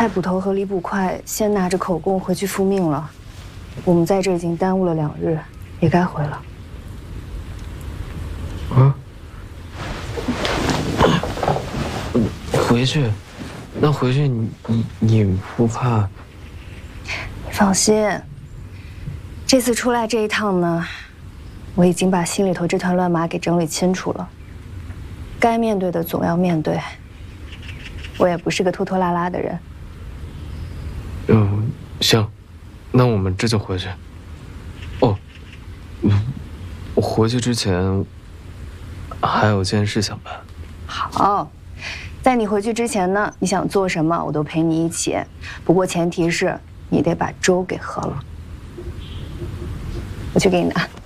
太捕头和李捕快先拿着口供回去复命了，我们在这已经耽误了2日，也该回了。 啊？回去？那回去你不怕？ 你放心，这次出来这一趟呢，我已经把心里头这团乱麻给整理清楚了。该面对的总要面对，我也不是个拖拖拉拉的人。 行，那我们这就回去。哦，我回去之前还有件事想办。 好，在你回去之前呢，你想做什么我都陪你一起，不过前提是你得把粥给喝了。我去给你拿。